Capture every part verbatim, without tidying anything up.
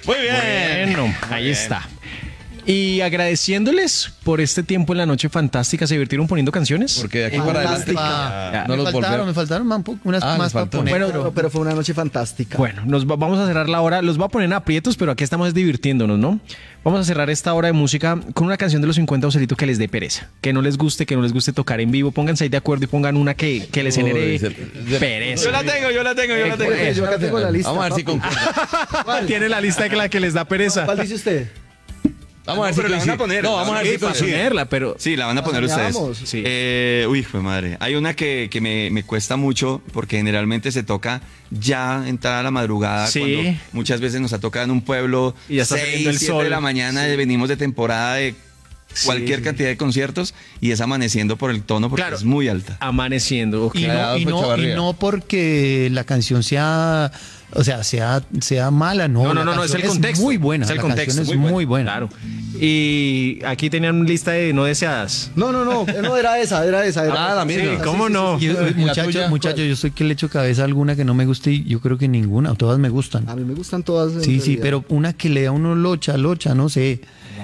Muy bien. Bueno, Muy ahí bien. está. Y agradeciéndoles por este tiempo en la noche fantástica. ¿Se divirtieron poniendo canciones? Porque de aquí para adelante Fantástica. no me, los faltaron, me volvemos. faltaron más, un poco- unas Ah, más les para faltó. poner. Bueno, pero- Pero fue una noche fantástica. Bueno, nos va- vamos a cerrar la hora. Los voy a poner en aprietos, pero aquí estamos divirtiéndonos, ¿no? Vamos a cerrar esta hora de música con una canción de los cincuenta, Joselito, que les dé pereza. Que no les guste, que no les guste tocar en vivo. Pónganse ahí de acuerdo y pongan una que, que les genere Uy, se- se- pereza. Yo la tengo, yo la tengo, yo la tengo. Pues yo acá tengo la lista. Vamos a ver si papi. concuerda. Tiene la lista de la que les da pereza. ¿Cuál dice usted? Vamos a ver No, si pero la van a coincide. poner. No, vamos a ver Sí, si para coincide. ponerla, pero... Sí, la van a poner ustedes. Soñamos. Sí. Eh, uy, fue madre. Hay una que, que me, me cuesta mucho porque generalmente se toca ya entrada a la madrugada. Sí. Cuando muchas veces nos ha tocado en un pueblo Y ya está seis, saliendo el siete sol. de la mañana. Sí. Venimos de temporada de cualquier sí. cantidad de conciertos y es amaneciendo por el tono porque Claro. es muy alta. Amaneciendo. ok. Y no, Adolfo y, no, y Echavarría. no porque la canción sea, o sea, sea, sea mala, no. No, no, la no, no, es el canción contexto. muy buena. Es el la contexto. canción es muy buena. Claro. Y aquí tenían una lista de no deseadas. No, no, no, no era esa, era esa. Era Ah, la misma. Sí, ¿cómo no? Y, ¿Y la muchachos, tuya? muchachos, yo soy que le echo cabeza a alguna que no me guste y yo creo que ninguna, todas me gustan. A mí me gustan todas. en Sí, sí, realidad. pero una que le da a uno locha, locha, no sé.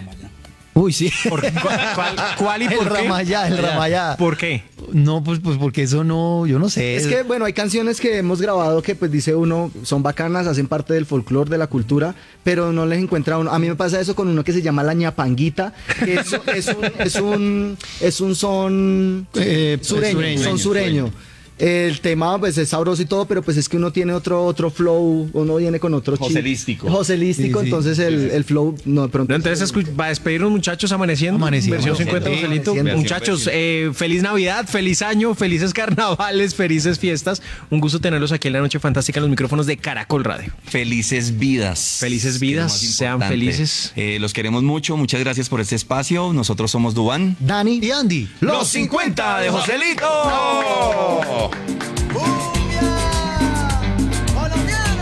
Uy, sí. ¿Por- cuál, cuál- cuál y El por qué? Ramayá, el Ramayá. ¿Por qué? No, pues, pues porque eso no, yo no sé. Es que, bueno, hay canciones que hemos grabado que, pues, dice uno, son bacanas, hacen parte del folclore, de la cultura, pero no les encuentra uno. A mí me pasa eso con uno que se llama La Ñapanguita, que es, es un, es un, es un son Eh, sureño, sureño, son sureño. El tema, pues, es sabroso y todo, pero pues es que uno tiene otro, otro flow, uno viene con otro chip. Joselístico. Joselístico, Sí, sí. entonces el, el flow, no, de pronto. No, entonces escu- va a despedirnos, muchachos, amaneciendo. Amaneciendo. Versión cincuenta, Sí, Joselito. amaneciendo. Muchachos, eh, feliz Navidad, feliz año, felices carnavales, felices fiestas. Un gusto tenerlos aquí en la noche fantástica en los micrófonos de Caracol Radio. Felices vidas. Felices Que es lo vidas, más sean importante. felices. Eh, los queremos mucho, muchas gracias por este espacio. Nosotros somos Dubán. Dani. Y Andy. Los cincuenta de Joselito.